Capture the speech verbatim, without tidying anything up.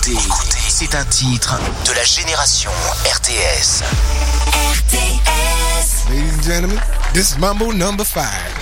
écoutez, c'est un titre de la génération R T S. R T S. Ladies and gentlemen, this is Mambo number five.